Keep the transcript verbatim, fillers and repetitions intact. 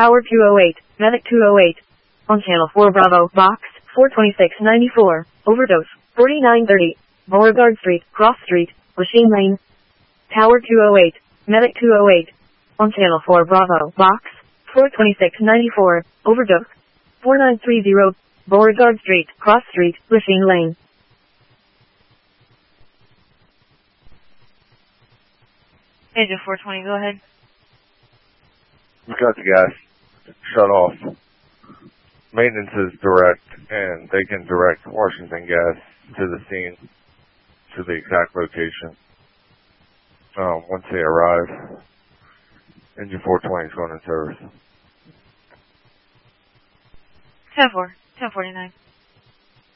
Tower two oh eight, Medic two oh eight. On channel four Bravo, box, four twenty-six ninety-four, overdose, forty-nine thirty, Beauregard Street, Cross Street, Lachine Lane. Tower two oh eight, Medic two oh eight. On channel four Bravo, box, four twenty-six ninety-four, overdose, four nine three zero, Beauregard Street, Cross Street, Lachine Lane. Engine four twenty, go ahead. We got the gas shut off. Maintenance is direct, and they can direct Washington Gas to the scene, to the exact location. Um, once they arrive, Engine four twenty is going in service. ten four, ten forty-nine.